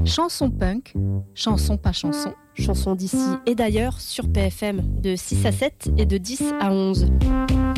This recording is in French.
Chanson punk, chanson pas chanson. Chanson d'ici et d'ailleurs sur PFM de 6 à 7 et de 10 à 11.